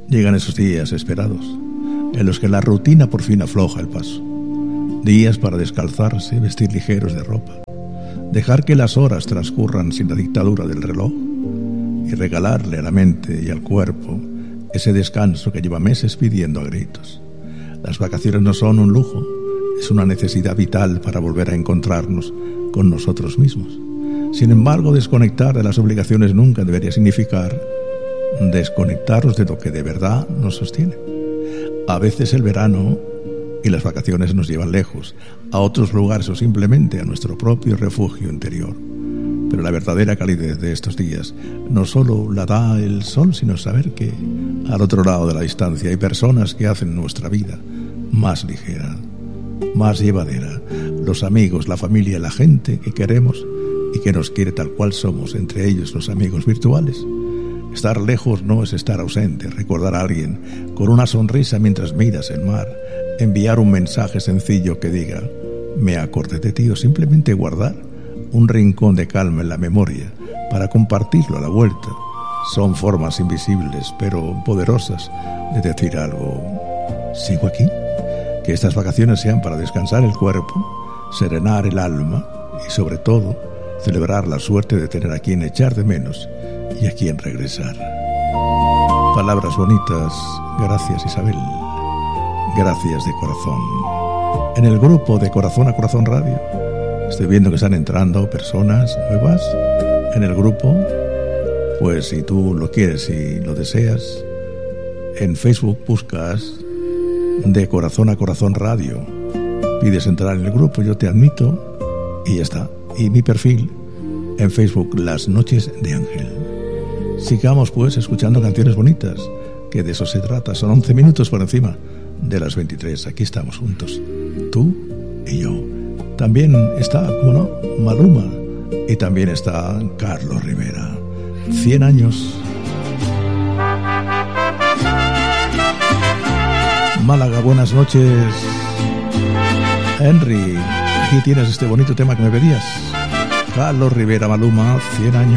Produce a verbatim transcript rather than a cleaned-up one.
Llegan esos días esperados, en los que la rutina por fin afloja el paso. Días para descalzarse, vestir ligeros de ropa, dejar que las horas transcurran sin la dictadura del reloj y regalarle a la mente y al cuerpo ese descanso que lleva meses pidiendo a gritos. Las vacaciones no son un lujo, es una necesidad vital para volver a encontrarnos con nosotros mismos. Sin embargo, desconectar de las obligaciones nunca debería significar desconectarnos de lo que de verdad nos sostiene. A veces el verano y las vacaciones nos llevan lejos, a otros lugares o simplemente a nuestro propio refugio interior. Pero la verdadera calidez de estos días no solo la da el sol, sino saber que al otro lado de la distancia hay personas que hacen nuestra vida más ligera, más llevadera. Los amigos, la familia, la gente que queremos y que nos quiere tal cual somos, entre ellos los amigos virtuales. Estar lejos no es estar ausente. Recordar a alguien con una sonrisa mientras miras el mar, enviar un mensaje sencillo que diga me acordé de ti, o simplemente guardar un rincón de calma en la memoria para compartirlo a la vuelta, son formas invisibles pero poderosas de decir algo. ¿Sigo aquí? Que estas vacaciones sean para descansar el cuerpo, serenar el alma y sobre todo celebrar la suerte de tener a quien echar de menos y a quien regresar. Palabras bonitas. Gracias, Isabel. Gracias de corazón. En el grupo de Corazón a Corazón Radio estoy viendo que están entrando personas nuevas en el grupo. Pues si tú lo quieres y lo deseas, en Facebook buscas de Corazón a Corazón Radio, pides entrar en el grupo, yo te admito y ya está. Y mi perfil en Facebook, Las Noches de Ángel. Sigamos pues escuchando canciones bonitas, que de eso se trata. Son once minutos por encima de las veintitrés. Aquí estamos juntos, tú y yo. También está, como no, Maluma, y también está Carlos Rivera. Cien años. Málaga, buenas noches. Henry, aquí tienes este bonito tema que me pedías. Carlos Rivera, Maluma, cien años.